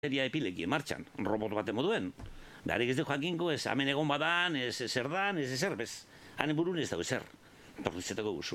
epileki martxan, robot baten moduen. Beharrik ez du jakinko, ez hemen egon badan, ez zer dan, ez ezer, bez. Hane burun ez dago ezer. Porruzetako guzu.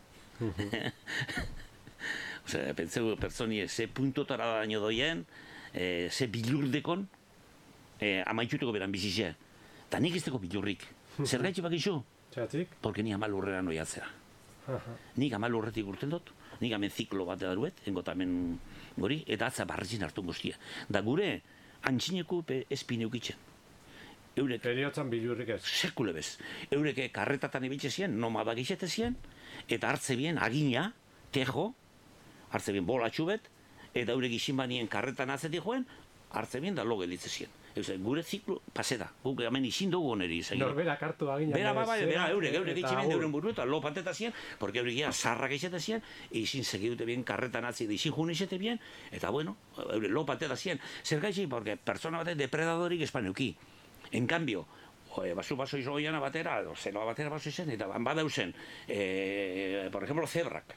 Osea, pentseu pertsoniek ze puntotara daño doien, ze bilurdekon, amaituteko beran bizitzea. Ta nik ez dago bilurrik. Zer gaitxe bakizu? Txatik? Porque ni amal urrera noiatzea. Nik amal urretik urten dut, nik hemen ziklo bat daruet, engot hemen gori, eta atza barretzin hartu guztia. Da gure, antxineko espine eukitzen. Periotzan bilurrik ez. Sekule bez. Eureke karretatan ibiltze zien, nomadak izete zien, eta hartze bien agina, tejo, hartze bien bolatxu bet, eta eurek izin banien karretan atzetik joen, hartze bien da lo gelitze zien. Gure ziklo paseda, guk hemen izin dugu oneri izan. Norberak hartu agina. Bera, eurek itximen euren buru eta lo pateta zien, porque eurek ia sarrak izate zien, izin segidute bien karretan atzi, izin jun izate bien, eta bueno, eurek lo pateta zien. Zer gaitxik, porque persona batek depredadorik espaneuki. En cambio, baso izoiana batera, zenoa batera baso izen, eta badauzen, por ejemplo, zebrak.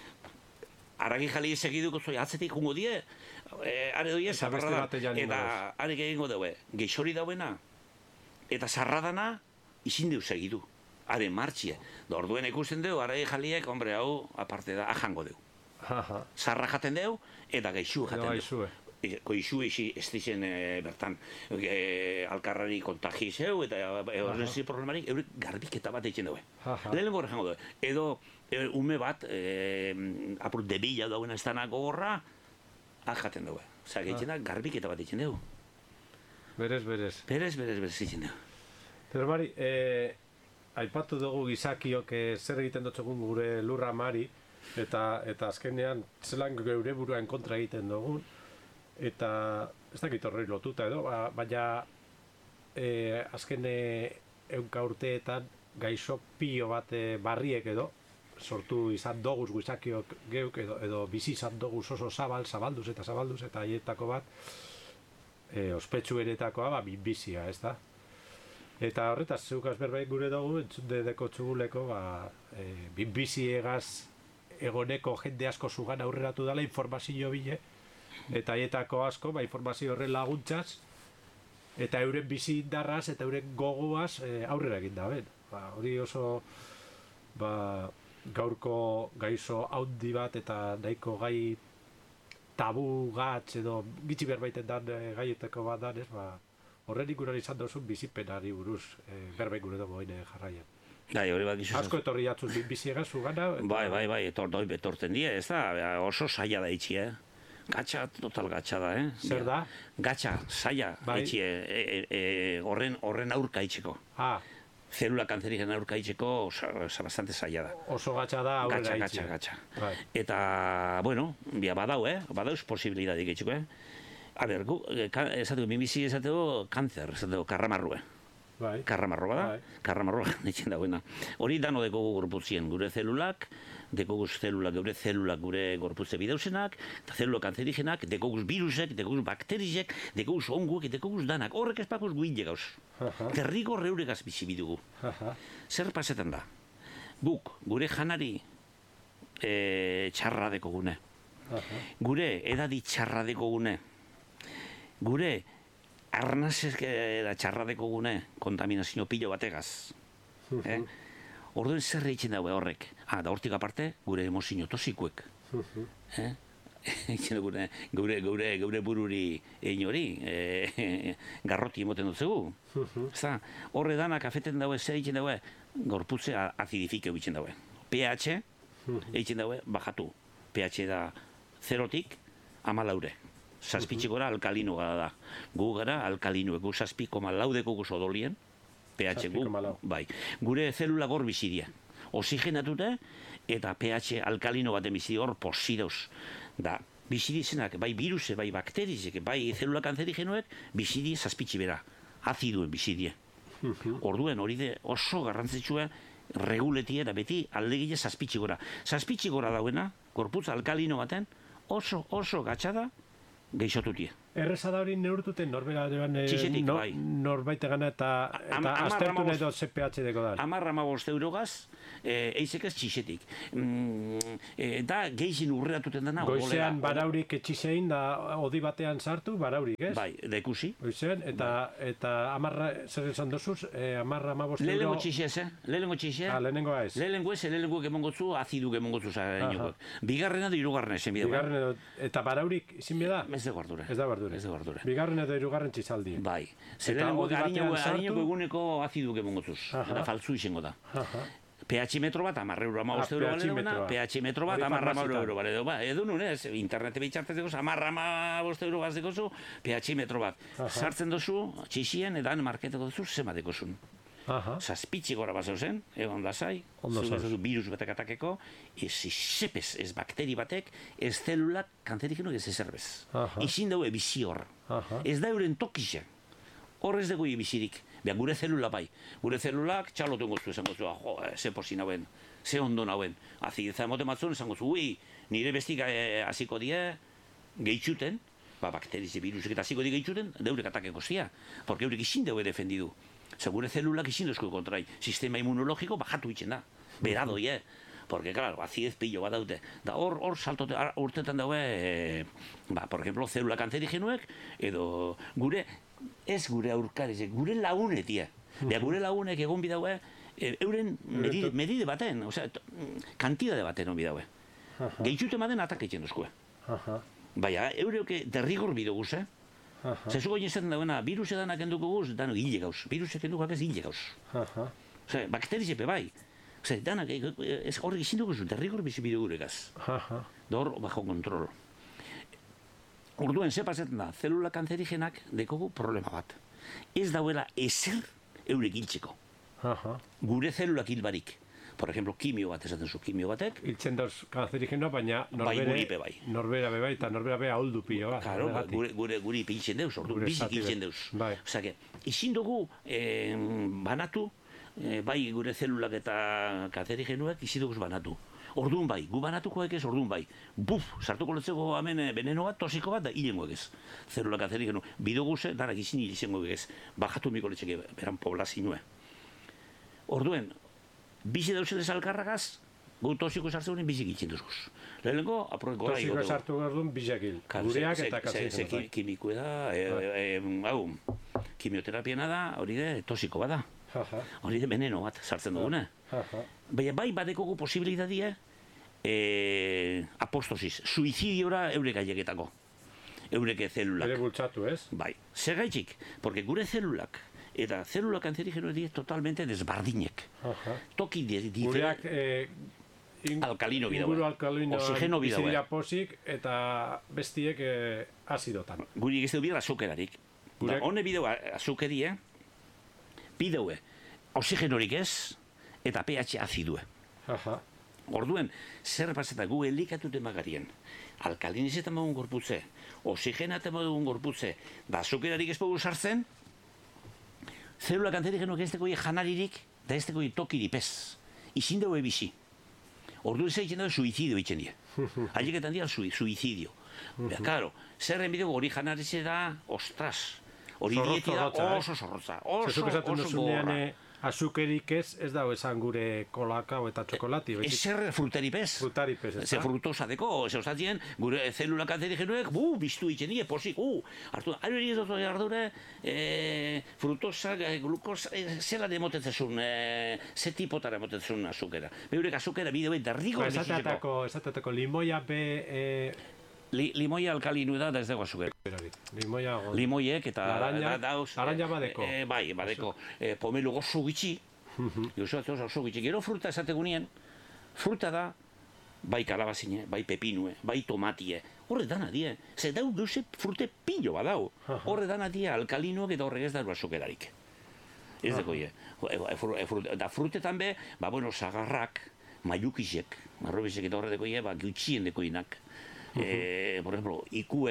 Aragi jali segiduko zoi, atzetik jungo die, are doie, zabarra da, eta arek egingo daue, geixori dauena, eta zarradana, izin deu segidu, are martxie. Da orduen ikusten deu, aragi jaliek, hombre, hau, aparte da, ajango deu. Zarra jaten deu, eta geixu jaten deu. Koizu ez dizen bertan alkarrari kontagi zeu eta horrenzi problemarik eurek garbiketa bat egiten daue. Lehenengo horre jango daue. Edo ume bat apur debila dauena ez dana gogorra jaten daue. Osa, egiten da garbiketa bat egiten dugu. Berez. Berez egiten dugu. Pero Mari, aipatu dugu gizakiok zer egiten dutzegun gure lurra Mari eta azkenean zelan geure buruan kontra egiten dugun. Eta ez dakit horrei lotuta edo, baina azken ehunka urteetan gaixo pio bat barriek edo sortu izan doguz gizakiok geuk edo bizi izan doguz oso zabalduz eta haietako bat ospetsu eretakoa bizia, ez da? Eta horretaz, zeukaz berbait gure dugu, entzundedeko txuguleko biziegaz egoneko jende asko zugan aurreratu dela informazio bile, eta haietako asko, informazio horren laguntzaz, eta euren bizi indarraz eta euren gogoaz aurrera egin da, ben. Hori oso gaurko gaizo haundi bat eta nahiko gai tabu gatz edo gitzi berbaiten dan gaietako bat danez, horren ikuran izan dozun bizipenari buruz berbait gure dugu haine jarraian. Asko etorri jatzun biziegaz zugana. Bai, etorten die, ez da, oso saia da itxi, Gatxa, total gatxa da, Zer da? Gatxa, saia, horren aurka itxeko. Zelula kanzerigen aurka itxeko, bastante saia da. Oso gatxa da aurrera itxeko. Gatxa. Eta, bueno, badauz posibilidadik itxeko, A ber, esateko, minbizi esateko, kanzer, esateko, karramarrue. Karramarro bada, karramarroa ditzen dagoena. Hori dano dekogu gorputzien, gure zelulak, dekoguz zelulak, gure gorputze bideusenak, eta zelula kanzerigenak, dekoguz virusek, dekoguz bakterizek, dekoguz onguek, dekoguz danak. Horrek espakuz guinde gauz. Terrigo reuregaz bizi bidugu. Zer pasetan da? Guk, gure janari txarra dekogune. Gure edadi txarra dekogune. Gure arnazezkera txarradeko gune, kontaminazio pilo bategaz. Orduen zer egiten daue horrek. Da hortik aparte, gure emozio tosikuek. Gure bururi egin hori, garroti emoten dut zegu. Horre danak afeten daue, zer egiten daue, gorputze acidifikeu egiten daue. pH egiten daue, bajatu. pH da 0tik 14. Zazpitxik gora alkalino gara da. Gu gara alkalinoek, gu 7,4 guz odolien, pH gu, bai. Gure zelula gor bizidia. Oxigenatute eta pH alkalino baten bizidia hor posidauz. Da, bizidizenak, bai viruse, bai bakterizek, bai zelula kanzerigenoek, bizidi zazpitxi bera. Aziduen bizidie. Orduen hori de oso garrantzitsua reguletie da beti aldegile zazpitxi gora. Zazpitxi gora dauena, gorputz alkalino baten, oso gatxada, geixotutie. Erreza da hori neurtuten Txixetik, bai. norbaitegana eta aztertu nahi dut ZPH deko da. 10-15 eurogaz, eizek ez txixetik. Da, geixin urreatuten dena. Goizean baraurik etxisein da odi batean sartu, baraurik, ez? Bai, da ikusi. Goizean, eta amarra, zer esan dozuz, 10-15 euro... Lehenengo txixez, Lehenengo txixez. Lehenengo ez. Lehenengo emongotzu, aziduk emongotzu Bigarrena da hirugarren ezen bidea. Eta baraurik izin bida? Ez da guardura. Ez da guardura. Bigarren edo hirugarren txizaldi. Bai. Zer lehenengo eguneko aziduk emongotzuz. Eta faltzu izango da. pH metro bat, 10 euro, 15 euro bale duena, pH metro bat, 10 euro bale duena. Edo nun, internete behitxartez dekozu, 10-15 euro bat dekozu, pH metro bat. Sartzen dozu, txixien, edan marketeko dozu, zema dekozun. Zazpitzi gora bat zeuzen, egon lasai, virus batek atakeko, ez sepez, ez bakteri batek, ez zelulak kantzerikenok ez ezerbez. Izin daue bizi hor. Ez da euren tokixe. Hor ez dugu bizirik. Behan gure zelula bai. Gure zelulak txalotu engoztu esan gozu, ze posin hauen, ze ondo nauen. Azideza emote matzun esan gozu, nire bestik hasiko die, gehitxuten, bakterize virusek eta hasiko die gehitxuten, deurek atakeko zia. Porque eurek izin daue defendidu. Gure zelulak izin dozko kontrai. Sistema immunologiko bajatu itxen da. Berado, Porque, claro, azidez pillo bat daute. Da hor saltote, urtetan daue, por ejemplo, zelula kantzerigenuek, edo gure, ez gure aurkarizek, gure lagunetia. Beha, gure lagunek egon bidaue, euren medide baten, kantidade baten on bidaue. Gehitxute maden atakeitzen duzkue. Baina, eureuke derrigor bidoguz, Zezuko jintzen dauena, virus edanak enduko guz, dano hile gauz. Virusek endukak ez hile gauz. Bakterizepe bai. Danak, horrek izin dugu zu, derrigor bizi bideguregaz. Da hor, bajo kontrol. Orduen, ze pasetan da, zelula kantzerigenak dekogu problema bat. Ez dauela ezer eurek hiltzeko. Gure zelulak hilbarik. Por ejemplo, kimio bat esaten zu, kimio batek. Hiltzen dauz kanzerigenoa, baina norbera bebai, eta norbera beha holdu pilo bat. Claro, guri hiltzen deuz, orduan bizik hiltzen deuz. Osea, izin dugu banatu, bai gure zelulak eta kanzerigenuak izin dugu banatu. Orduan bai, gu banatukoek ez, orduan bai. Buf, sartuko letzeko hemen veneno bat, tosiko bat, da hilengoek ez. Zelula kanzerigenu. Bidoguze, danak izin hilzengoek ez. Bajatu miko letzeke, beran poblazinue. Orduen, bizi dauzeles alkarragaz, gu tosiko sartzen duen bizik itxin duzuz. Lehenengo, aproeko gara tosiko sartu gardun bizak hil. Gureak eta kanzerigenuak. Kimikue da, kimioterapiena da, hori de tosiko bada. Hori de veneno bat sartzen dugune. Baina bai badekogu posibilitatea apostosis, suizidiora eurek aieketako. Eureke zelulak. Ere bultzatu, ez? Bai. Zer gaitxik? Porque gure zelulak eta zelula kanzerigeno die totalmente desbardinek. Toki gureak alkalino bidau. Inguru alkalino oxigeno bidau. Bizidira posik eta bestiek azidotan. Guri egizte bidea azukerarik. Hone bideu azukerie, bideue oxigenorik ez, eta pH azidue. Orduen, zer paseta gu elikatuten magarien, alkalinizetan magun gorputze, oxigenaten magun gorputze, da azukerarik ez pogu sartzen, zelula kanzerigenuak ez dekoi janaririk, da ez dekoi tokirik ez. Izin daue bizi. Orduen zer egiten daue suizidio egiten die. Haieketan dira suizidio. Claro, zerren bideo hori janarizera, ostras, hori dieti da oso zorrotza, oso gorra. Azukerik ez dago esan gure kolakao eta txokolati. Ez zer fruteripez. Frutaripez, ez da? Ze frutosa deko, ze ostatien, gure zelula kanzerigenuek, biztu itxen die, posik, hartu, ari ez dut ardure, frutosa, glukosa, zela demotetzezun, ze tipotara demotetzezun azukera. Beurek azukera bideo derrigo biziteko. Esatetako limoia be... Limoia alkalinu da ez dago azukera. Limoiek eta... Laranja badeko. Bai, badeko. Pomelu gozo gitxi. Oso gitxi. Gero fruta esategunien. Fruta da, bai kalabazine, bai pepinue, bai tomatie. Horre dana die. Zer dau duze frute pillo badau. Horre dana die alkalinuak eta horrek ez dago azukerarik. Ez deko ie. Da frutetan be, sagarrak, maiukizek, marrobizek eta horre deko ie, gutxien deko inak. Por ejemplo, ikue,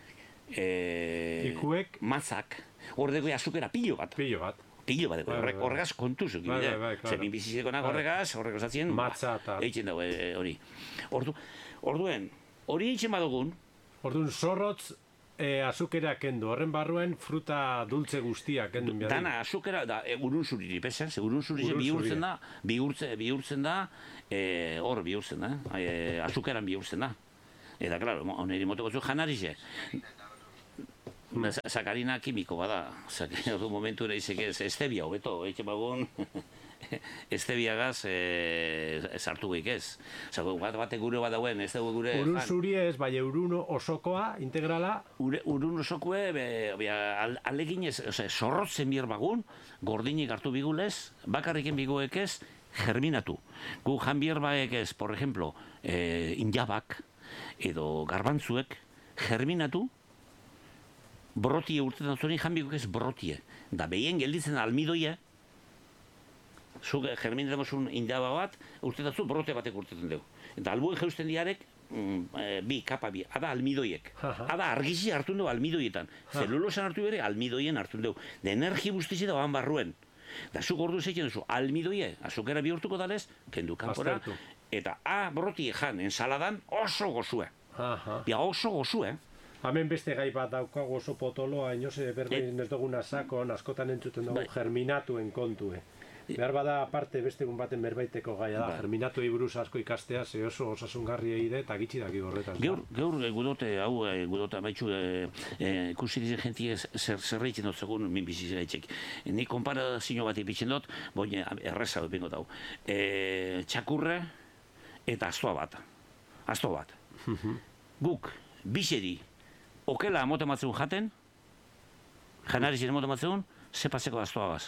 matzak, horreko azukera pillo bat. Pillo bat, horregaz kontuzuk. Zemin bizizekonak horregaz zatzen, matza eta... Eitzen dago hori. Orduen, hori eitzen badugun... Orduen, zorrotz azukera kendu, horren barruen fruta dultze guztiak kendu. Dana azukera, da, urun zuriri, pesa, urun zuriri bihurtzen da, bihurtzen da, hor bihurtzen da, azukeran bihurtzen da. Eta, klaro, oneri moteko zu janarize. Sakarina kimiko bada, momentu ere izek ez, estebia hobeto, etxe bagun, estebiagaz sartu geik ez. Bate gure bat dauen, ez dugu gure... Urun zuri ez, bai urun osokoa, integrala? Urun osokoe, alegin ez, zorrotzen bier bagun, gordinik hartu bigulez, bakarriken biguek ez, germinatu. Gu jan bier baek ez, por ejemplo, injabak, edo garbantzuek, germinatu, brotie urtetan zuen janbiko ez brotie. Da behien gelditzen almidoia, zuk germinatzen zuen indaba bat, urtetan zu brote batek urtetan dugu. Eta albuen jeusten diarek, kapa bi, ada almidoiek. Ada argizi hartun dugu almidoietan. Zelulosan hartu bere, almidoien hartun dugu. De energi guztizi da ban barruen. Da zuk ordu zeitzen duzu, almidoie, azukera bihurtuko dalez, kendu kanpora, eta brotie jan, ensaladan oso gozue. Oso gozue, Hemen beste gai bat daukago oso potoloa, inoz berbein ez duguna sakon, askotan entzuten dugu germinatuen kontue. Behar bada aparte beste egun baten berbaiteko gaia da, germinatuei buruz asko ikastea, ze oso osasungarri egide eta gitxi daki horretan. Gaur gudote, gudote amaitxu, ikusi dizen jentie zerreitzen dut segun min bizizera etxek. Ni konparazio bat ipitzen dut, boine erreza bengo dau. Txakurre eta astoa bat. Guk, bizeri, okela amotematzen jaten, janarizien amotematzen, zepazeko astoagaz.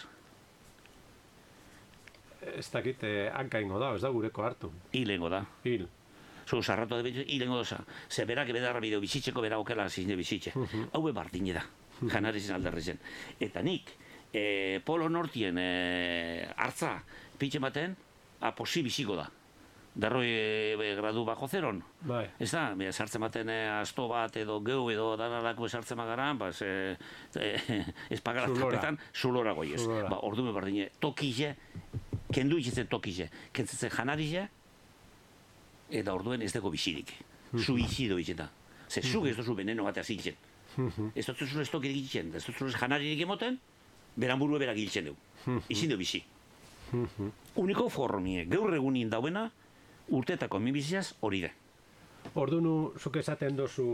Ez dakit, hankaingo da, ez da gureko hartu. Hilengo da. Hil. Zu sarratu da hilengo doza. Ze berak bedarra bideo bizitzeko, bera okela zizne bizitze. Hau bardine da, janarizien alderrezen. Eta nik, polo nortien hartza pitxe baten, posi biziko da. Darroi gradu bajo zeron. Ez da, sartzen baten asto bat edo geu edo danarako sartzen magaran, ez pagara tapetan, zulora goiez. Ordume bardine, tokize, kendu itxetzen tokize, kentzetzen janarize, eta orduen ez dago bizirik. Suizido itxeta. Ze zuk ez dozu veneno batea zintzen. Ez dut ez tokirik itxen, ez dut janaririk emoten, beran burue berak itxen dugu. Izin dugu bizi. Uniko formie, gaur egunin dauena, urtetako minbiziaz hori da. Ordunu, zuk esaten dozu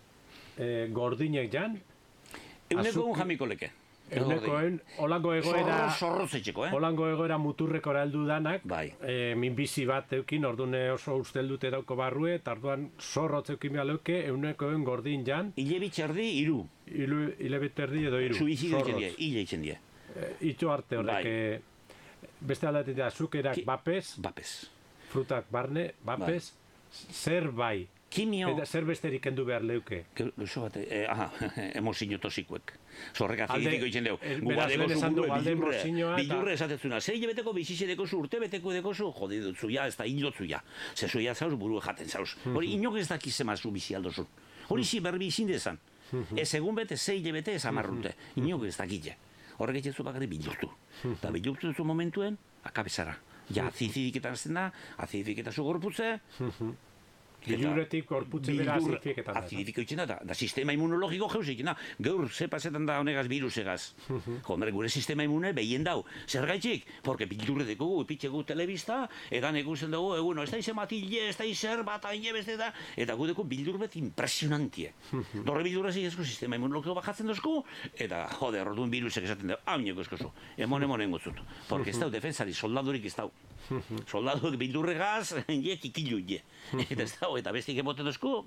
gordinek jan? Euneko egun jamiko leke. Eunekoen, holango egoera... Zorrozetxeko, holango egoera muturrekora heldu danak, bai. Minbizi bat eukin, ordune oso usteldute dauko barrue, eta orduan zorrotz eukin behar leuke, eunekoen gordin jan... Ile bitxerdi, iru. Ile bitxerdi edo iru. Suizido itzen die, ile itzen die. Itxo arte horrek, beste aldatik da, azukerak bapez... Bapez. Frutak barne, bapez, zer bai. Kimio... Eta zer besterik kendu behar leuke. Luzo bat, emozio tosikuek. Zorrek azidifiko itzen leu. Beraz, lehen esan du, alde emozioa... Bildurre esatetzuna, zer hilabeteko bizitze dekozu, urte beteko dekozu, jodi dutzu ja, ez da hildotzu ja. Zezu ja zauz, buru jaten zauz. Hori, inok ez dakiz emazu bizi aldozun. Hori zi berbi izin dezan. Ez egun bete, zei hilabete, ez amarrute. Inok ez dakitze. Horrek etxezu bakarri bildurtu. Eta bildurtu duzu momentuen, akabezara. Ja, azidifiketan azten da, azidifiketan zu gorputze, Bilurretik gorputze bera azidifiketan da. Azidifiko itzen da, da sistema immunologiko jeuz itzen da. Gaur, ze pasetan da honegaz virusegaz. Jomere, gure sistema immune behien dau. Zer gaitxik? Porque bildurre dekogu, epitxegu telebista, edan ekusten dugu, eguno, ez da izen matille, ez da izer bat, aine beste da, eta gu deko bildurbet impresionantie. Dorre bildurre zigezko sistema immunologiko bajatzen dozku, eta, jode, orduan virusek esaten dugu, hauneko eskozu, emonen gotzut. Porque ez dau defensari, soldadurik ez dau. Soldaduek bildurregaz, tikilu, eta ez dau, eta bestik emoten dozku,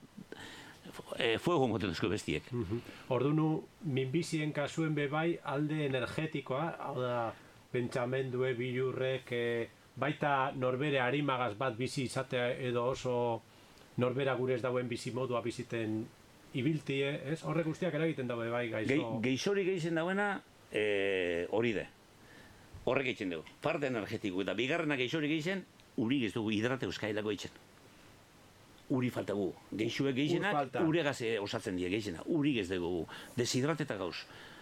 fuego emoten dozku bestiek. Ordunu, minbizien kasuen bebai alde energetikoa, hau da, pentsamendue, bilurrek, baita norbere harimagaz bat bizi izatea edo oso norbera gure ez dauen bizi modua biziten ibiltie, ez? Horrek guztiak eragiten daue bai gaizo. Geizori geizen dauena hori de. Horrek eitzen dugu. Parte energetiko eta bigarrenak geixori geizen, urik ez dugu hidrate euskailako eitzen. Uri falta gu. Geixuek geizenak, uregaz osatzen die geizena. Urik ez dugu. Deshidrateta gauz.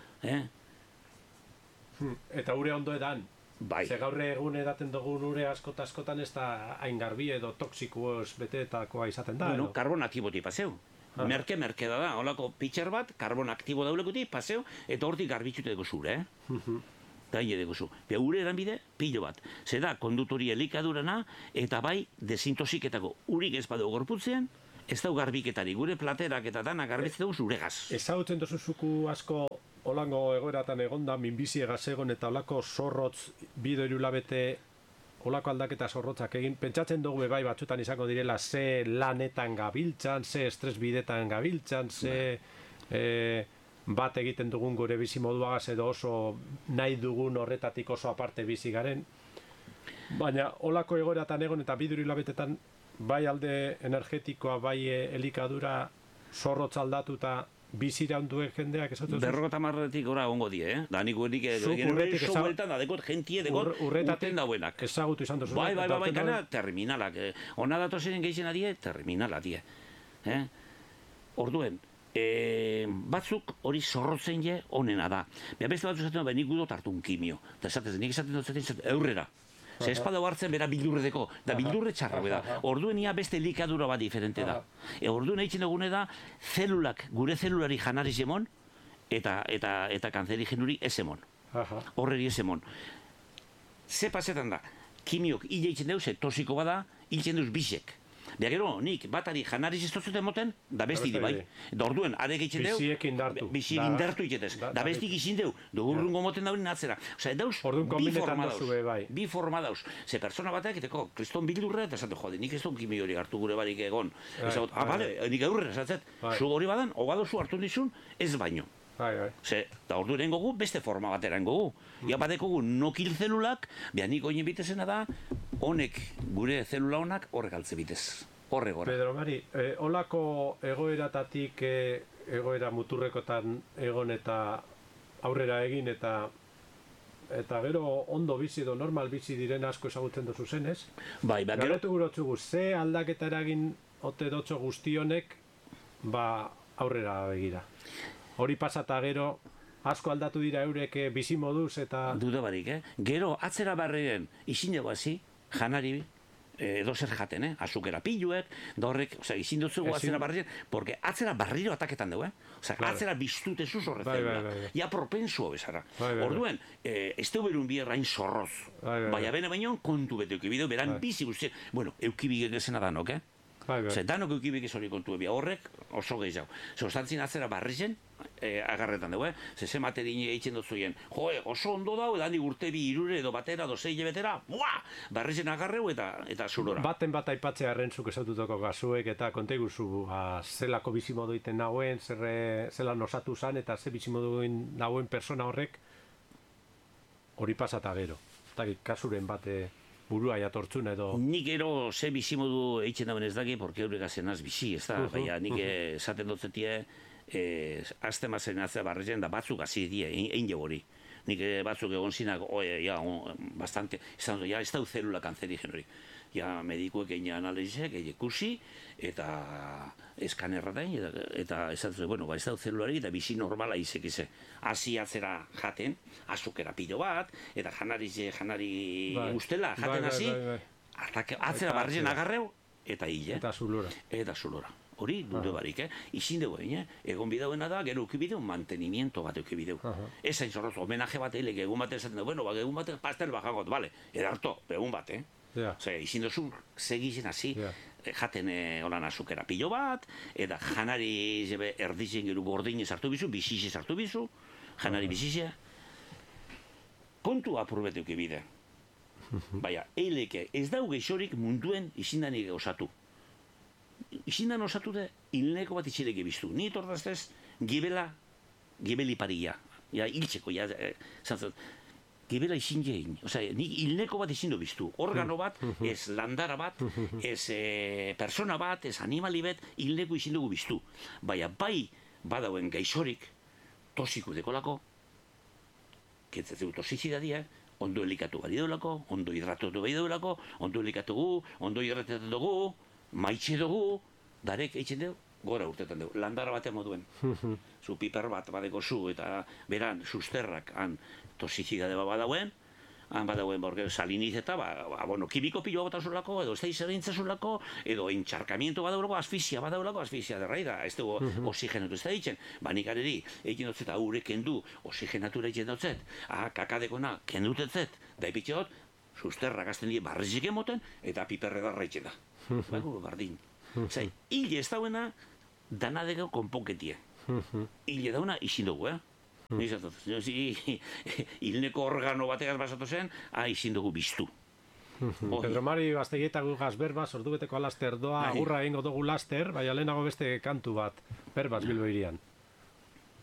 Eta ure ondo edan. Bai. Ze gaur egun edaten dugun ure askotan ez da hain garbi edo toksikoz beteetakoa izaten da. Bueno, karbon aktibotik paseu. merke da, holako pitxer bat, karbon aktibo daulekutik, paseo, eta hortik garbitzute dugu zure, da hile dugu zu. Ure eranbide, pilo bat. Zeda, kondutori elikadurana, eta bai, desintosiketako urik ez badu gorputzean, ez dau garbiketari, gure platerak eta dana garbitzen dugu zuregaz. Ezagutzen dozuzuku asko holango egoeratan egonda, minbizi egaz egon eta holako zorrotz, 2-3 labete holako aldaketa zorrotzak egin, pentsatzen dugu bai batzutan izango direla ze lanetan gabiltzan, ze estres bidetan gabiltzan, ze bat egiten dugun gure bizi moduagaz edo oso nahi dugun horretatik oso aparte bizi garen. Baina holako egoeratan egon eta 2-3 labetetan bai alde energetikoa, bai elikadura zorrotz aldatuta bizira onduen jendeak esatu? 50 ora ongo die, Da nik guenik bueltan da dekot jentie dekot urten dauenak. Ezagutu izan duzu. Bai, kana terminalak. Ona datozen geixen adie, terminala die. Orduen, batzuk hori zorrotzen je onena da. Beste batzuk esaten da, nik gudot hartun kimio. Eta esatez, nik esaten dut eurrera. Ze espada hartzen bera bildurredeko, da bildurre txarra da. Orduen ia beste elikadura bat diferente da. Orduen eitzen dugune da, zelulak, gure zelulari janari zemon, eta kanzerigenuri ez emon. Horreri ez emon. Ze pasetan da, kimiok hile eitzen deuz, tosiko bada, hiltzen deuz bisek. Bea gero, nik batari janariz ez totzuten moten, da besti di bai. Da orduen, arek eitzen deu, biziek indartu iketez. Da bestik izin deu, dugurrungo moten dauen atzera. Osea, dauz, bi forma dauz. Ze persona batek, eteko, kriston bildurre, eta esate, jode, nik ez dut kimi hori hartu gure barik egon. Bale, nik eurre, esatzet, zu hori badan, obadozu hartu dizun, ez baino. Ze, da ordu erengogu, beste forma bat erengogu. Ia badekogu nokil zelulak, beha nik oinen bitezena da, honek, gure zelula honak, horrek altze bitez. Horre gora. Pedro Mari, holako egoeratatik egoera muturrekotan egon eta aurrera egin eta gero ondo bizi edo normal bizi diren asko ezagutzen dozu zenez. Bai, gero... Galetu gurotzugu, ze aldaketa eragin ote dotxo guztionek, aurrera begira. Hori pasata gero, asko aldatu dira eurek bizi moduz eta... Duda barik, Gero, atzera barriren, izin dugu hazi, janari edo zer jaten, azukera piluek, da horrek, izin dutzugu atzera barriren, porque atzera barriro ataketan dugu, atzera biztute zuz horretzen, ja propensuo bezara. Orduen, ez du berun bierrain zorroz, baina bene baino kontu bete eukibideu, beran bizi guztien, bueno, eukibigek ezena danok, danok eukibik ez hori kontu ebia, horrek oso gehiago. Zostantzin atzera barrizen, agarretan dugu, ze materin eitzen dutzuien, oso ondo dau, edan urte 2 edo batera, 6 hilabetera, barrizen agarreu eta zulora. Baten bat aipatzea arrentzuk esatutako gazuek eta konteguzu zelako bizimodu iten nagoen, zelan osatu zan eta ze bizimodu nagoen persona horrek hori pasata gero. Eta kasuren bate burua jatortzun edo... Nik ero ze bizimodu eitzen dauen ez daki, porque eurek azenaz bizi, ez da? Baina nik esaten dutzetie, azte mazen atzea barrezen da batzuk hazi die, egin jo hori. Nik batzuk egon zinak, bastante, ez da zelula kanzerigen hori. Ja, medikuek egin analizek, egin ikusi, eta eskanerratain, eta esatzen, bueno, ez da zelulari, eta bizi normala izekize. Hasi atzera jaten, azukera pilo bat, eta janari ustela, jaten hasi, atzera barrizen agarreu, eta hile. Eta zulora. Eta zulora. Hori, dute barik, izin dugu, egon bidauena da, gero eukibideu, mantenimiento bat eukibideu. Ez hain zorroz, homenaje bat eilek, egun bat esaten dugu, bueno, egun bat pastel bajakot, bale, edarto, egun bat, izin duzu, segizen hasi, jaten holan azukera pilo bat, eta janari erdizen gero gordinez hartu bizu, bizizez hartu bizu, janari bizizea. Kontu apurbet eukibide. Baina, eileke, ez dau geixorik munduen izindanik osatu. Izindan osatu da, hilneko bat itxileke biztu. Ni tortaztez, gibeli paria. Ja, hiltzeko, gibela izin jein. Osea, nik hilneko bat izin du biztu. Organo bat, ez landara bat, ez persona bat, ez animali bat, hilneko izin dugu biztu. Baina, bai, badauen gaixorik, tosiku dekolako, ketzatzeu tosizidadia, ondo elikatu bari deulako, ondo hidratatu bari deulako, ondo elikatu gu, ondo hidratatu dugu, maitxe dugu, darek eitzen dugu, gora urtetan dugu, landara batean moduen. Zu piper bat badeko zu, eta beran, susterrak han tosizidade bat badauen, badauen, porque saliniz eta, bueno, kimiko pilo botazulako, edo ez da izerintzazulako, edo entxarkamiento badaulako, asfixia badaulako, asfixia derraida, ez dugu oxigenatu ez da ditzen, nik areri, egin dutzet, haure kendu, oxigenatura egin dutzet, kakadekona kendutetzet, da ipitxot, susterrak azten dira barrizik emoten, eta piperre darra egin da. Bardin. Zai, hile ez dauena, danadeko konponketie. Hile dauna izin dugu, hilneko organo bategaz basatu zen, izin dugu biztu. Pedro Mari Bastegietako gaz berba, sortu beteko alaster doa, agurra egingo dugu laster, baina lehenago beste kantu bat, berbaz Bilbo irian.